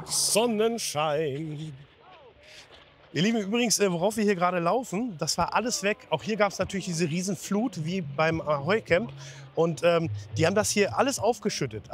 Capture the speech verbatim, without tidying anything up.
Sonnenschein. Ihr Lieben, übrigens, äh, worauf wir hier gerade laufen, das war alles weg. Auch hier gab es natürlich diese Riesenflut wie beim Ahoi-Camp. Und ähm, die haben das hier alles aufgeschüttet.